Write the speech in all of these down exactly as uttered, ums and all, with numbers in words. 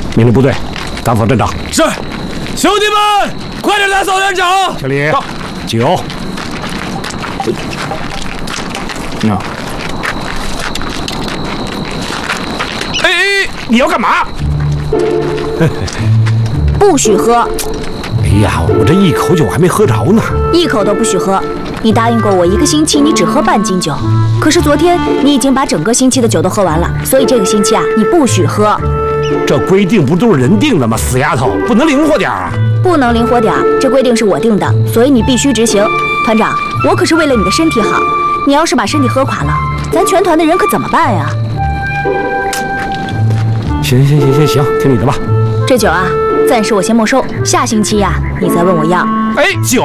命令部队赶赴战场。 是，兄弟们，快点来扫战场！ 敬礼。到。酒。 啊。哎哎，你要干嘛？ 不许喝！ 哎呀，我这一口酒还没喝着呢。 一口都不许喝！你答应过我一个星期你只喝半斤酒，可是昨天你已经把整个星期的酒都喝完了，所以这个星期啊，你不许喝。 这规定不都是人定的吗？死丫头，不能灵活点啊！ 不能灵活点，这规定是我定的，所以你必须执行。团长，我可是为了你的身体好，你要是把身体喝垮了，咱全团的人可怎么办呀？ 行行行行行，听你的吧。 这酒啊，暂时我先没收，下星期呀、啊，你再问我要。 哎，酒。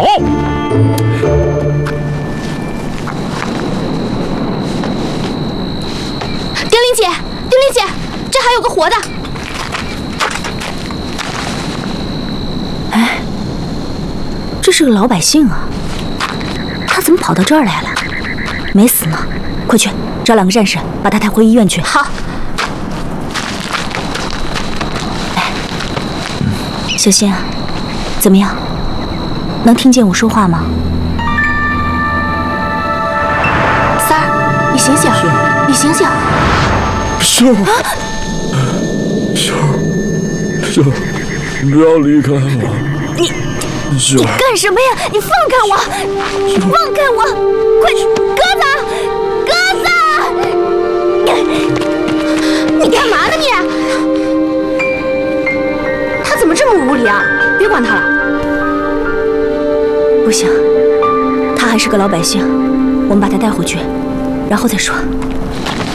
丁玲姐，丁玲姐，这还有个活的。 哎，这是个老百姓啊，他怎么跑到这儿来了？没死呢，快去找两个战士，把他抬回医院去。 好。 哎，小仙，怎么样？能听见我说话吗？ 三儿，你醒醒，你醒醒。 秀儿，秀儿，秀儿，你不要离开我！ 你， 秀你干什么呀？你放开我！放开我！快，鸽子，鸽子！ 你干嘛呢你？他怎么这么无理啊？别管他了。 不行，他还是个老百姓，我们把他带回去，然后再说。